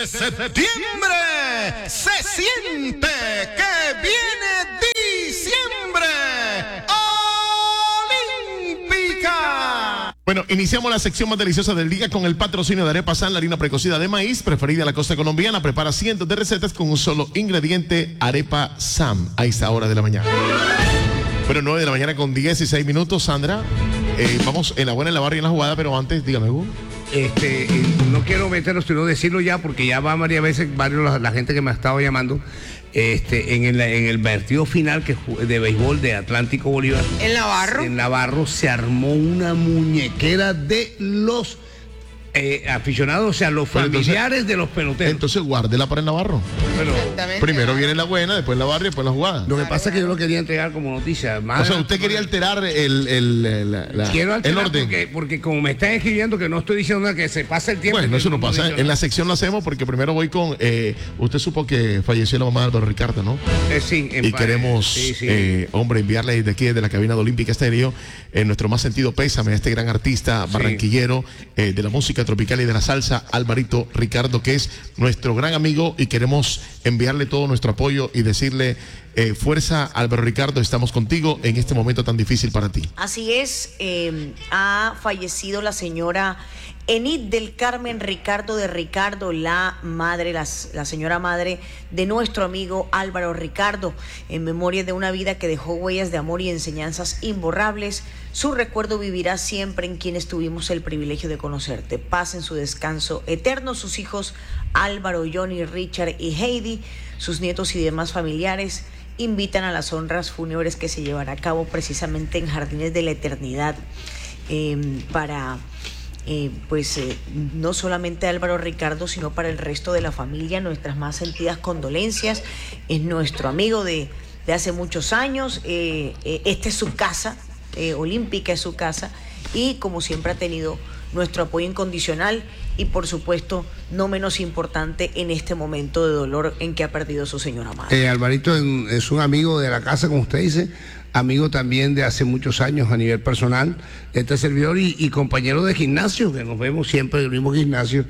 de septiembre se siente que viene diciembre olímpica. Bueno, iniciamos la sección más deliciosa del día con el patrocinio de Arepa San, la harina precocida de maíz, preferida a la costa colombiana. Prepara cientos de recetas con un solo ingrediente, Arepa Sam, a esta hora de la mañana. Bueno, 9 de la mañana con 16 minutos, Sandra. Vamos en la buena, en la barra y en la jugada, pero antes, dígame, Hugo. No quiero meterlo, sino decirlo ya, porque ya va varias veces, la gente que me ha estado llamando, en el partido final de béisbol de Atlántico Bolívar. ¿En Navarro? En Navarro se armó una muñequera de los aficionados, o sea, los familiares de los peloteros. Entonces guárdela para el Navarro. Bueno, primero viene la buena, después la barra y después la jugada. Lo que pasa es que yo lo quería entregar como noticia. O sea, usted quería alterar el orden. Porque como me están escribiendo que no estoy diciendo nada, que se pasa el tiempo. Bueno, eso no pasa. En la sección lo hacemos porque primero voy con... usted supo que falleció la mamá de Álvaro Ricardo, ¿no? Sí. Y queremos, hombre, enviarle desde aquí, desde la cabina de Olímpica Estéreo, nuestro más sentido pésame a este gran artista barranquillero de la música tropical y de la salsa, Alvarito Ricardo, que es nuestro gran amigo, y queremos enviarle todo nuestro apoyo y decirle fuerza, Álvaro Ricardo, estamos contigo en este momento tan difícil para ti. Así es, ha fallecido la señora Enid del Carmen Ricardo de Ricardo, la madre, la señora madre de nuestro amigo Álvaro Ricardo, en memoria de una vida que dejó huellas de amor y enseñanzas imborrables. Su recuerdo vivirá siempre en quienes tuvimos el privilegio de conocerte. Paz en su descanso eterno. Sus hijos Álvaro, Johnny, Richard y Heidi, sus nietos y demás familiares invitan a las honras fúnebres que se llevará a cabo precisamente en Jardines de la Eternidad para... no solamente Álvaro Ricardo, sino para el resto de la familia, nuestras más sentidas condolencias. Es nuestro amigo de hace muchos años, esta es su casa, Olímpica es su casa, y como siempre ha tenido nuestro apoyo incondicional y por supuesto no menos importante en este momento de dolor en que ha perdido a su señora madre. Alvarito es un amigo de la casa, como usted dice, amigo también de hace muchos años a nivel personal, este servidor y compañero de gimnasio, que nos vemos siempre en el mismo gimnasio,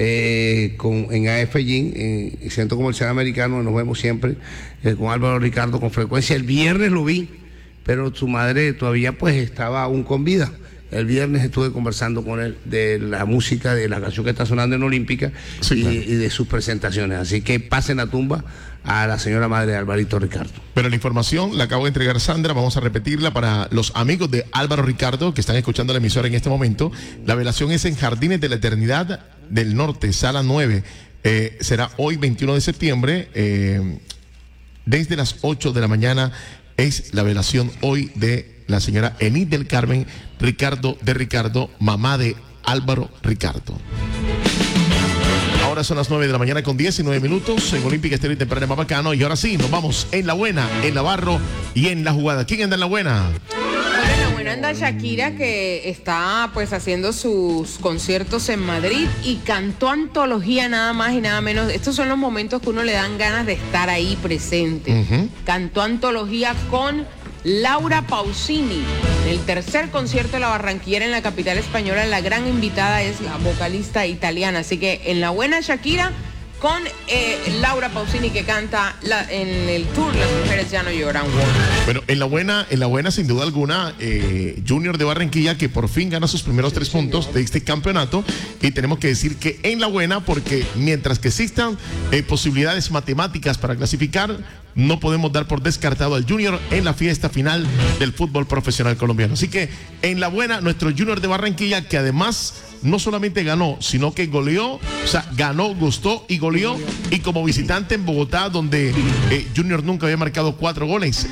en AF Gym, en Centro Comercial Americano, nos vemos siempre con Álvaro Ricardo con frecuencia. El viernes lo vi, pero su madre todavía pues estaba aún con vida. El viernes estuve conversando con él de la música, de la canción que está sonando en Olímpica, sí, y de sus presentaciones. Así que pasen la tumba a la señora madre de Alvarito Ricardo. Pero la información la acabo de entregar Sandra, vamos a repetirla para los amigos de Álvaro Ricardo que están escuchando la emisora en este momento. La velación es en Jardines de la Eternidad del Norte, sala 9. Será hoy 21 de septiembre, desde las 8 de la mañana es la velación hoy de la señora Enid del Carmen Ricardo de Ricardo, mamá de Álvaro Ricardo. Ahora son las 9 de la mañana con 19 minutos en Olímpica Estéreo y Temprano Mapacano. Y ahora sí, nos vamos en la buena, en Navarro y en la jugada. ¿Quién anda en la buena? Bueno, en la buena anda Shakira, que está pues haciendo sus conciertos en Madrid y cantó antología nada más y nada menos. Estos son los momentos que uno le dan ganas de estar ahí presente. Cantó antología con Laura Pausini. En el tercer concierto de la barranquillera en la capital española, la gran invitada es la vocalista italiana. Así que en la buena Shakira con Laura Pausini, que canta en el tour Las Mujeres Ya No Lloran. Bueno, en la buena sin duda alguna, Junior de Barranquilla, que por fin gana sus primeros 3 puntos de este campeonato. Y tenemos que decir que en la buena, porque mientras que existan posibilidades matemáticas para clasificar, no podemos dar por descartado al Junior en la fiesta final del fútbol profesional colombiano. Así que en la buena, nuestro Junior de Barranquilla, que además no solamente ganó, sino que goleó, o sea, ganó, gustó y goleó. Y como visitante en Bogotá, donde Junior nunca había marcado 4 goles,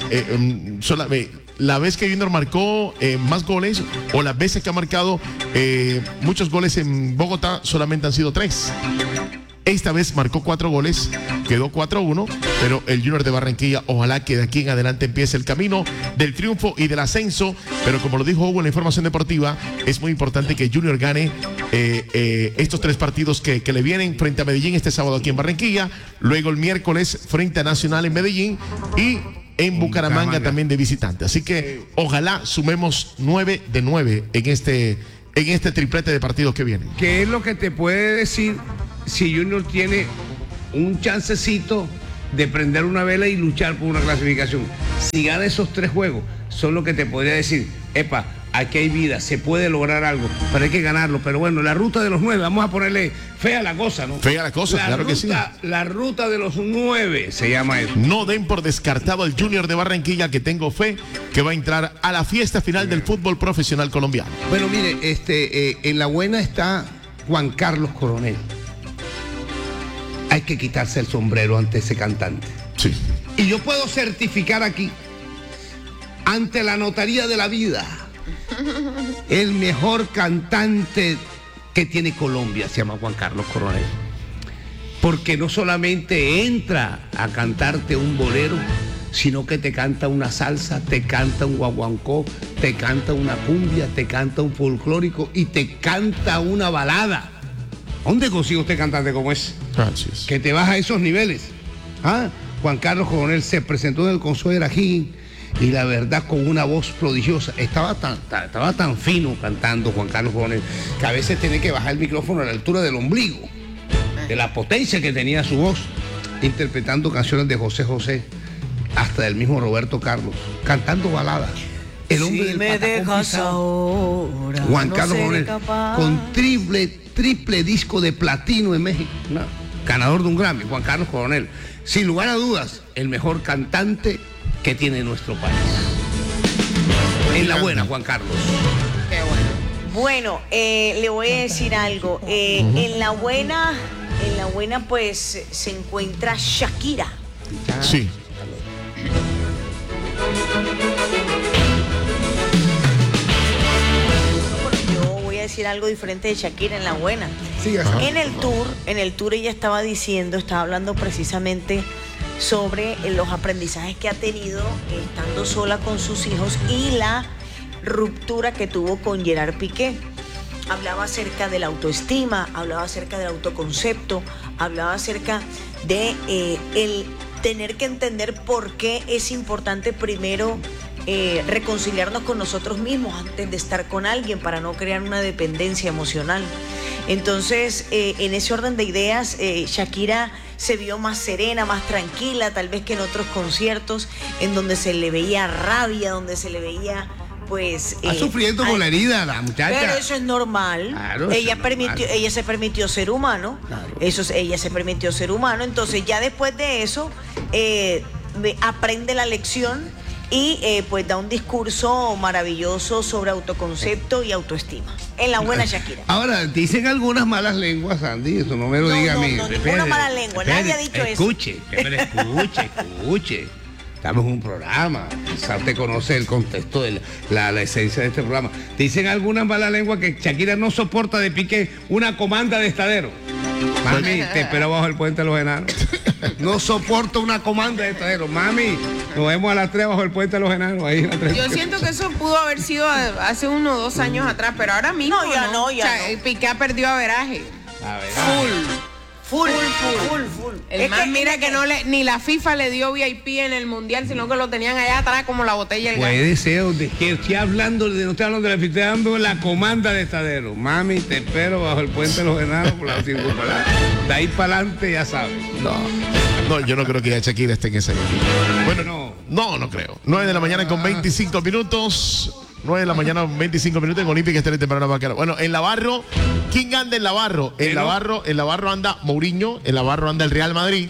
la vez que Junior marcó más goles, o las veces que ha marcado muchos goles en Bogotá, solamente han sido 3. Esta vez marcó 4 goles, quedó 4-1, pero el Junior de Barranquilla, ojalá que de aquí en adelante empiece el camino del triunfo y del ascenso. Pero como lo dijo Hugo en la información deportiva, es muy importante que Junior gane estos 3 partidos que le vienen: frente a Medellín este sábado aquí en Barranquilla, luego el miércoles frente a Nacional en Medellín y en Bucaramanga también de visitante. Así que ojalá sumemos 9 de 9 en este triplete de partidos que vienen. ¿Qué es lo que te puede decir si Junior tiene un chancecito de prender una vela y luchar por una clasificación. Si gana esos 3 juegos, son lo que te podría decir, epa, aquí hay vida, se puede lograr algo, pero hay que ganarlo. Pero bueno, la ruta de los 9, vamos a ponerle fea la cosa, ¿no? Fea la cosa, claro que sí. La ruta de los 9 se llama eso. No den por descartado al Junior de Barranquilla, que tengo fe que va a entrar a la fiesta final del fútbol profesional colombiano. Bueno, mire, en la buena está Juan Carlos Coronel. Hay que quitarse el sombrero ante ese cantante. Sí. Y yo puedo certificar aquí, ante la notaría de la vida, el mejor cantante que tiene Colombia se llama Juan Carlos Coronel. Porque no solamente entra a cantarte un bolero, sino que te canta una salsa, te canta un guaguancó, te canta una cumbia, te canta un folclórico y te canta una balada. ¿Dónde consigue usted cantante como ese? Gracias. Que te baja a esos niveles. Juan Carlos Coronel se presentó en el Consuelo de Arajín y la verdad con una voz prodigiosa. Estaba tan fino cantando Juan Carlos Coronel que a veces tenía que bajar el micrófono a la altura del ombligo, de la potencia que tenía su voz, interpretando canciones de José José, hasta del mismo Roberto Carlos, cantando baladas. El hombre del patacón pisado, ahora, Juan Carlos Coronel, con triple disco de platino en México, ganador de un Grammy, Juan Carlos Coronel, sin lugar a dudas, el mejor cantante que tiene nuestro país. En la buena, Juan Carlos. Qué bueno. Bueno, le voy a decir algo. En la buena, pues se encuentra Shakira. Sí. Yo voy a decir algo diferente de Shakira en la buena. Sí, En el tour ella estaba hablando precisamente sobre los aprendizajes que ha tenido estando sola con sus hijos y la ruptura que tuvo con Gerard Piqué. Hablaba acerca de la autoestima, hablaba acerca del autoconcepto, hablaba acerca de el tener que entender por qué es importante primero reconciliarnos con nosotros mismos antes de estar con alguien para no crear una dependencia emocional. Entonces, en ese orden de ideas, Shakira se vio más serena, más tranquila, tal vez que en otros conciertos, en donde se le veía rabia, donde se le veía, pues... Está sufriendo con la herida la muchacha. Pero eso es normal. Claro, ella se permitió ser humano. Claro. Ella se permitió ser humano. Entonces, ya después de eso, aprende la lección y pues da un discurso maravilloso sobre autoconcepto y autoestima. En la buena Shakira. Ahora, dicen algunas malas lenguas, Andy, eso no me lo diga a mí. No, ninguna mala lengua, nadie ha dicho escuche, escuche. Estamos en un programa, quizá usted conoce el contexto de la esencia de este programa. Dicen algunas malas lenguas que Shakira no soporta de Piqué una comanda de estadero. Mami, te espero bajo el puente de los enanos. No soporto una comanda de estadero. Mami, nos vemos a las 3 bajo el puente de los enanos. Ahí yo siento que eso pudo haber sido hace 1 o 2 años atrás, pero ahora mismo no. Piqué ha perdido averaje. Full. Mira que ni la FIFA le dio VIP en el Mundial, sino que lo tenían allá atrás como la botella del gas. Puede ser, no estoy hablando de la FIFA, estoy dando la comanda de estadero. Mami, te espero bajo el puente de los enanos por la circunvalar. De ahí para adelante ya sabes. No, yo no creo que ya Shakira esté en ese. Bueno, no creo. 9 de la mañana con 25 minutos. 9 de la mañana, 25 minutos en Olímpica Estéreo temprano vaquero. Bueno, en Navarro, ¿quién anda en Navarro? En Navarro anda Mourinho, en Navarro anda el Real Madrid,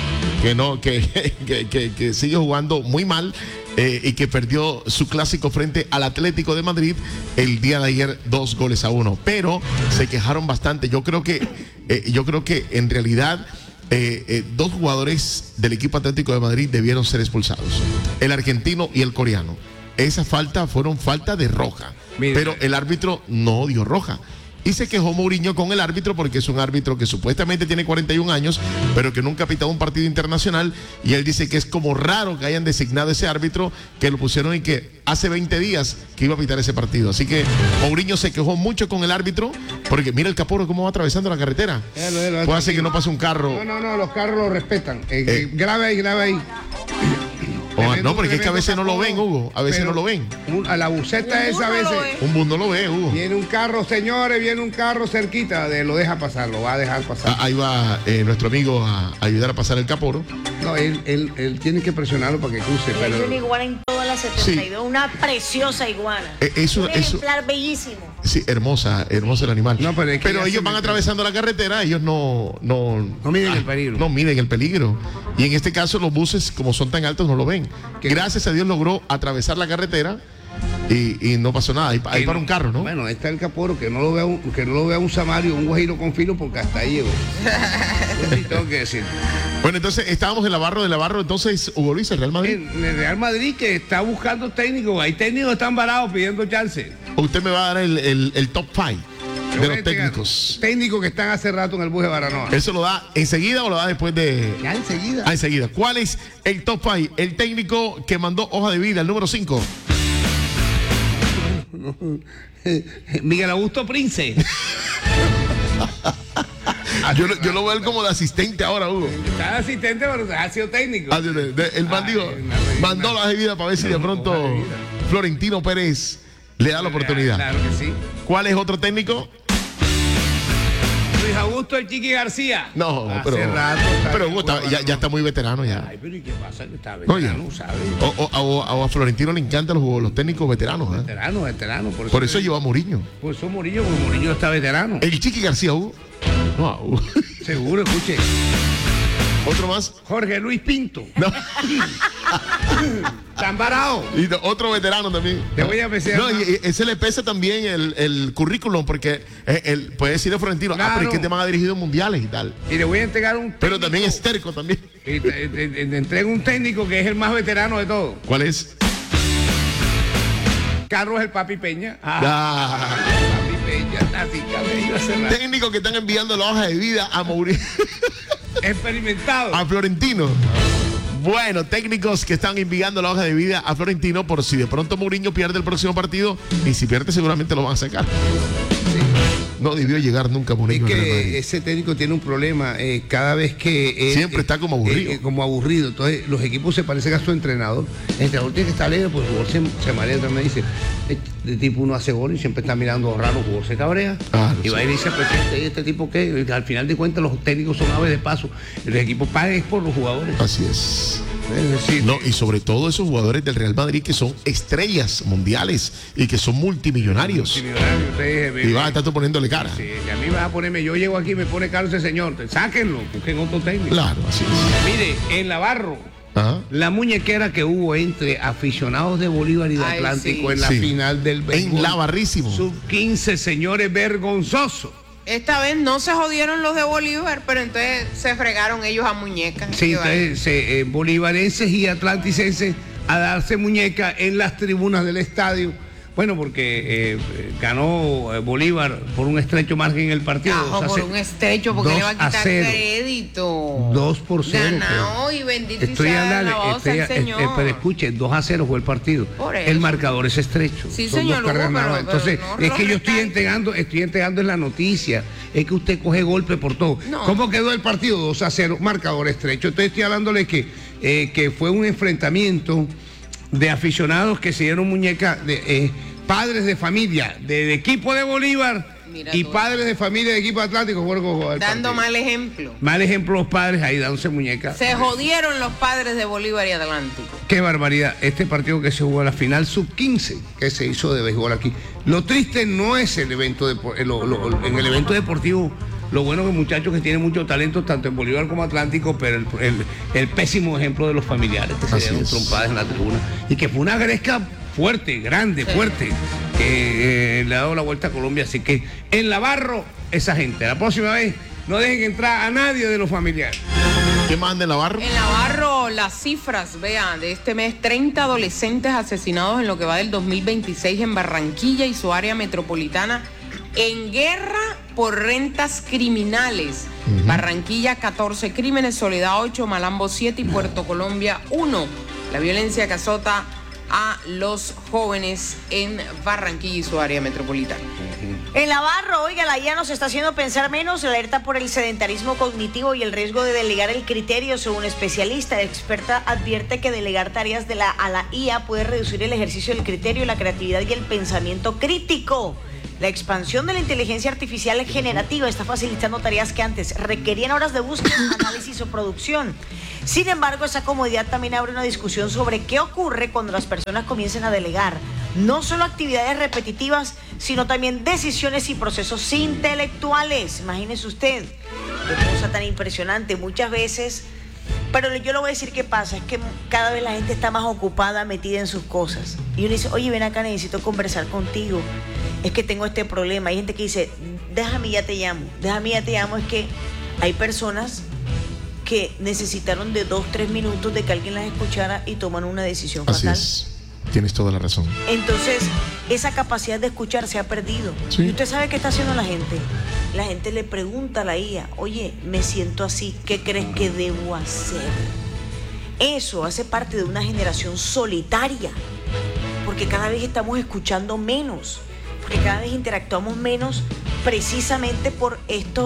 que sigue jugando muy mal y que perdió su clásico frente al Atlético de Madrid el día de ayer 2-1. Pero se quejaron bastante. Yo creo que en realidad 2 jugadores del equipo Atlético de Madrid debieron ser expulsados, el argentino y el coreano. Esa fueron falta de roja. Pero el árbitro no dio roja. Y se quejó Mourinho con el árbitro porque es un árbitro que supuestamente tiene 41 años, pero que nunca ha pitado un partido internacional. Y él dice que es como raro que hayan designado ese árbitro, que lo pusieron y que hace 20 días que iba a pitar ese partido. Así que Mourinho se quejó mucho con el árbitro, porque mira el Caporo cómo va atravesando la carretera. Puede hacer que no pase un carro. No, los carros lo respetan. Grave ahí. No, porque es que a veces no lo ven, Hugo. A veces no lo ven. A la buceta Un esa a bus no veces. lo ve. Un bus no lo ve, Hugo. Viene un carro, señores, viene un carro cerquita, lo deja pasar, lo va a dejar pasar. Ahí va nuestro amigo a ayudar a pasar el caporo. No, él tiene que presionarlo para que cruce, Y hay pero una iguana en todas las 72, una preciosa iguana. Eso- un ejemplar bellísimo. Sí, hermosa el animal. No, pero es que ya ellos se van meten. atravesando la carretera, ellos no miden el peligro. No miden el peligro. Y en este caso los buses, como son tan altos, no lo ven. ¿Qué? Gracias a Dios logró atravesar la carretera y no pasó nada. Ahí para un carro, ¿no? Bueno, ahí está el caporo, que no lo vea un samario, un guajiro con filo, porque hasta ahí llegó. Eso sí tengo que decir. Bueno, entonces estábamos en la barro, entonces Hugo Luis, el Real Madrid. En el Real Madrid, que está buscando técnicos, hay técnicos que están varados pidiendo chance. Usted me va a dar el top 5 de los técnicos. Técnicos que están hace rato en el bus de Baranoa. ¿Eso lo da enseguida o lo da después de...? Ya enseguida. Enseguida. ¿Cuál es el top 5? El técnico que mandó hoja de vida, el número 5. Miguel Augusto Prince. Yo lo veo él como de asistente ahora, Hugo. Está de asistente, pero ha sido técnico. El man dijo, mandó la hoja de vida para ver si de pronto Florentino Pérez le da la oportunidad. Claro que sí. ¿Cuál es otro técnico? Luis Augusto el Chiqui García. No, Hace pero rato está pero en Hugo el bus de ya Baranoa. está muy veterano ya. Ay, pero ¿y qué pasa? Que está Oye, veterano, ¿sabes? o a Florentino le encantan los técnicos veteranos. ¿Eh? Veterano. Por eso llevó a Mourinho. Por eso Murillo, porque Murillo está veterano. El Chiqui García, Hugo. No, Hugo. Seguro, escuche. Otro más. Jorge Luis Pinto. No. Están varados. Y otro veterano también. Te voy a apreciar No, más. y ese le pesa también el currículum, porque él puede decirle a Florentino, Claro. pero es que te van a dirigido mundiales y tal. Y le voy a entregar un técnico. Pero también es terco también. Y te entrego un técnico que es el más veterano de todos. ¿Cuál es? Carlos el Papi Peña. Ah. Papi Peña, está así, cabello hace rato. Técnico que están enviando la hoja de vida a Mourinho, Experimentado. a Florentino. Bueno, técnicos que están enviando la hoja de vida a Florentino por si de pronto Mourinho pierde el próximo partido, y si pierde seguramente lo van a sacar. No debió llegar nunca Es Mourinho al Real Madrid. que ese técnico tiene un problema cada vez que... Siempre está como aburrido. como aburrido. Entonces, los equipos se parecen a su entrenador. El entrenador tiene que estar alegre, porque el jugador se marea. Entonces me dice, de tipo uno hace gol y siempre está mirando raro, el jugador se cabrea. Claro, y va sí. y dice, presidente, ¿y este tipo qué? Al final de cuentas, los técnicos son aves de paso. Los equipos pagan es por los jugadores. Así es. Es decir, No, y sobre todo esos jugadores del Real Madrid que son estrellas mundiales y que son multimillonarios. millonario, ustedes, Y vas a estar tú poniéndole cara. sí, y a mí me va a ponerme, yo llego aquí y me pone caro ese señor. Sáquenlo, busquen otro técnico. Claro, así es. Mire, en Navarro, Ajá. la muñequera que hubo entre aficionados de Bolívar y de Ay, Atlántico sí. en la Sí. final del béisbol. En Lavarrísimo. Sub-15, señores, vergonzoso. Esta vez no se jodieron los de Bolívar, pero entonces se fregaron ellos a muñecas. Sí, Qué vaina. entonces, bolivarenses y atlanticenses a darse muñeca en las tribunas del estadio. Bueno, porque ganó Bolívar por un estrecho margen el partido. Ajo, 2 a por 0. un estrecho, porque le va a 2 a quitar 0. crédito. 2-0. Ganado y bendito y sea alabado sea el Señor. pero escuche, 2-0 fue el partido. Por eso. El marcador es estrecho. Sí, Son señor, dos carreras Hugo, nada más. pero Entonces, no es que yo recalque. estoy entregando en la noticia. Es que usted coge golpe por todo. No. ¿Cómo quedó el partido? 2-0, marcador estrecho. Entonces estoy hablándole que fue un enfrentamiento de aficionados que se dieron muñeca de padres de familia del equipo de Bolívar. Mira Y tú. padres de familia de equipo Atlántico fueron con el Dando partido. mal ejemplo. Mal ejemplo los padres ahí dándose muñecas. Se jodieron los padres de Bolívar y Atlántico. Qué barbaridad. Este partido que se jugó a la final sub-15 que se hizo de béisbol aquí. Lo triste no es el evento en el evento deportivo. Lo bueno que muchachos que tienen mucho talento tanto en Bolívar como Atlántico, pero el pésimo ejemplo de los familiares que se Así dieron es. trompadas en la tribuna. Y que fue una gresca fuerte, grande, fuerte, que le ha dado la vuelta a Colombia. Así que en Navarro, esa gente, la próxima vez no dejen entrar a nadie de los familiares. ¿Qué manda en Navarro? En Navarro, las cifras, vean, de este mes, 30 adolescentes asesinados en lo que va del 2026 en Barranquilla y su área metropolitana en guerra por rentas criminales. Barranquilla, 14 crímenes, Soledad 8, Malambo 7 y Puerto Colombia 1. La violencia que azota a los jóvenes en Barranquilla y su área metropolitana. En Navarro, oiga, la IA nos está haciendo pensar menos, la alerta por el sedentarismo cognitivo y el riesgo de delegar el criterio, según especialista. La experta advierte que delegar tareas a la IA puede reducir el ejercicio del criterio, la creatividad y el pensamiento crítico. La expansión de la inteligencia artificial generativa está facilitando tareas que antes requerían horas de búsqueda, análisis o producción. Sin embargo, esa comodidad también abre una discusión sobre qué ocurre cuando las personas comiencen a delegar no solo actividades repetitivas, sino también decisiones y procesos intelectuales. Imagínese usted, qué cosa tan impresionante. Muchas veces, pero yo le voy a decir qué pasa, es que cada vez la gente está más ocupada, metida en sus cosas. Y uno dice, oye, ven acá, necesito conversar contigo. Es que tengo este problema. Hay gente que dice, déjame, ya te llamo. Déjame, ya te llamo. Es que hay personas que necesitaron de 2-3 minutos de que alguien las escuchara y toman una decisión Así fatal. es. Tienes toda la razón. Entonces, esa capacidad de escuchar se ha perdido. Sí. ¿Y usted sabe qué está haciendo la gente? La gente le pregunta a la IA, oye, me siento así, ¿qué crees que debo hacer? Eso hace parte de una generación solitaria, porque cada vez estamos escuchando menos, porque cada vez interactuamos menos precisamente por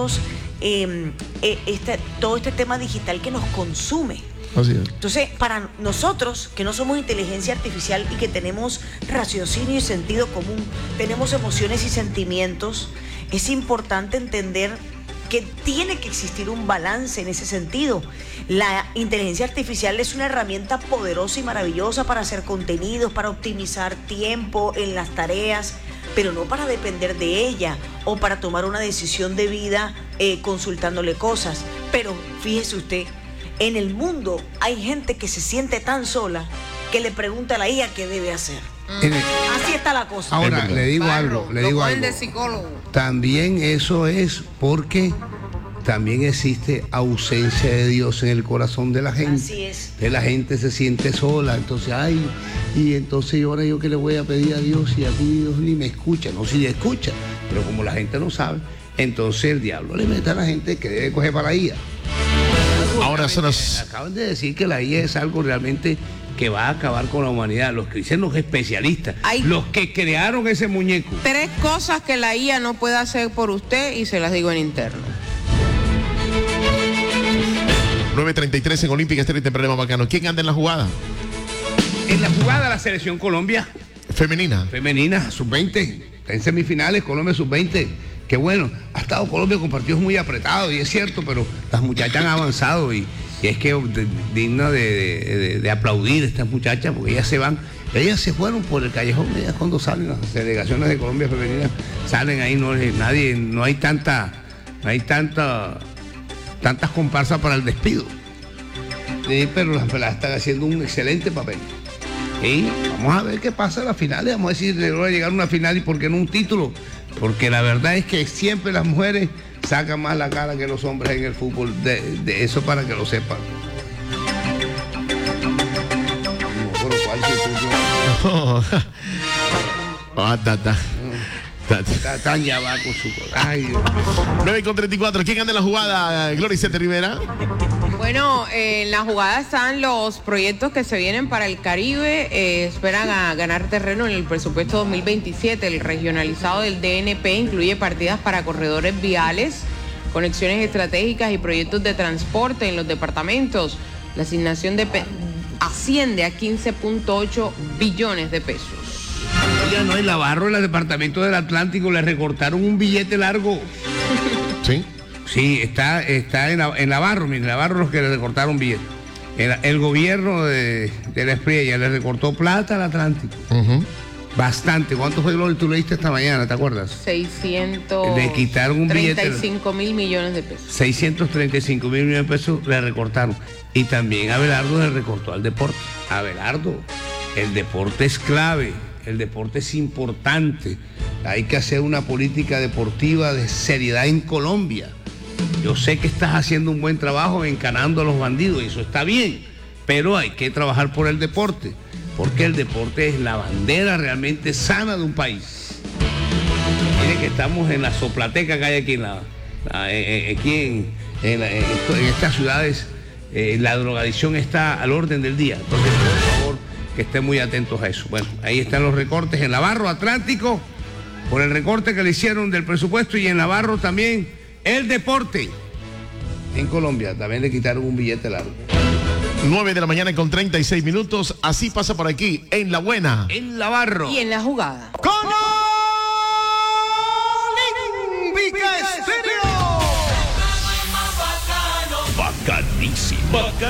todo este tema digital que nos consume. Así es. Entonces, para nosotros, que no somos inteligencia artificial y que tenemos raciocinio y sentido común, tenemos emociones y sentimientos, es importante entender que tiene que existir un balance en ese sentido. La inteligencia artificial es una herramienta poderosa y maravillosa para hacer contenidos, para optimizar tiempo en las tareas, pero no para depender de ella o para tomar una decisión de vida consultándole cosas. Pero fíjese usted, en el mundo hay gente que se siente tan sola que le pregunta a la IA qué debe hacer. Así está la cosa. Ahora, le digo algo. De psicólogo. También eso es porque también existe ausencia de Dios en el corazón de la gente. Así es. Que la gente se siente sola, entonces, y entonces ahora yo qué le voy a pedir a Dios y aquí Dios ni me escucha. No, si le escucha, pero como la gente no sabe, entonces el diablo le mete a la gente que debe coger para la IA. Ahora se nos... Acaban de decir que la IA es algo realmente que va a acabar con la humanidad. Los que dicen los especialistas, los que crearon ese muñeco. 3 cosas que la IA no puede hacer por usted y se las digo en interno. 9:33 en Olímpica Estéreo y Temprano Bacano. ¿Quién anda en la jugada? En la jugada la selección Colombia Femenina. sub-20, está en semifinales, Colombia sub-20. Qué bueno, ha estado Colombia con partidos muy apretados y es cierto, pero las muchachas han avanzado y es que digna de aplaudir a estas muchachas porque ellas se fueron por el callejón. Ellas cuando salen las delegaciones de Colombia femenina salen ahí, no hay tantas comparsas para el despido. Pero las peladas están haciendo un excelente papel. Y vamos a ver qué pasa en las finales, vamos a decir, le va a llegar a una final y por qué no un título. Porque la verdad es que siempre las mujeres sacan más la cara que los hombres en el fútbol, de eso para que lo sepan. Tan ya va con su... Ay, Dios. 9:34. ¿Quién anda en la jugada? Gloricete Rivera. Bueno, en la jugada están los proyectos que se vienen para el Caribe. Esperan a ganar terreno en el presupuesto 2027. El regionalizado del DNP incluye partidas para corredores viales, conexiones estratégicas y proyectos de transporte en los departamentos. La asignación asciende a 15.8 billones de pesos. Ya no hay Navarro en el departamento del Atlántico, le recortaron un billete largo. Sí. Sí, está en Navarro, mire, Navarro los que le recortaron billetes. El gobierno de la Espriella le recortó plata al Atlántico. Bastante. ¿Cuánto fue, Gloria? Tú leíste esta mañana, ¿te acuerdas? 600. Le quitaron un billete. 35 mil millones de pesos. 635 mil millones de pesos le recortaron. Y también Abelardo le recortó al deporte. Abelardo, el deporte es clave. El deporte es importante. Hay que hacer una política deportiva de seriedad en Colombia. Yo sé que estás haciendo un buen trabajo encanando a los bandidos y eso está bien, pero hay que trabajar por el deporte, porque el deporte es la bandera realmente sana de un país. Miren que estamos en la soplateca que hay aquí en estas ciudades. La drogadicción está al orden del día. Entonces, por favor, que estén muy atentos a eso. Bueno, ahí están los recortes en Navarro, Atlántico, por el recorte que le hicieron del presupuesto, y en Navarro también el deporte. En Colombia también le quitaron un billete largo. 9 de la mañana con 36 minutos. Así pasa por aquí, en La Buena. En Navarro. Y en la jugada. Con Olímpica Estéreo. Bacanísimo.